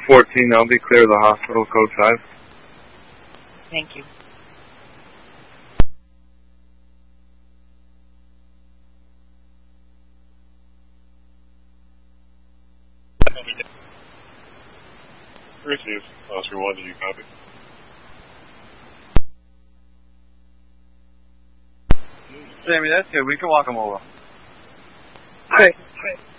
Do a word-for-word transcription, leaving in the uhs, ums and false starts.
fourteen, I'll be clear of the hospital, code five. Thank you. Receive. Oscar one, did you copy? Sammy, that's good. We can walk him over. Hi. Hi.